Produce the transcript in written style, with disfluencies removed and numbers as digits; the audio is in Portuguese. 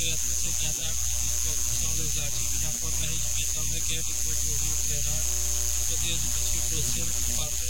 direto vai ser nas árvores que são legislativas na forma regimental requer depois de ouvir o plenário, poderes do motivo procedo com fato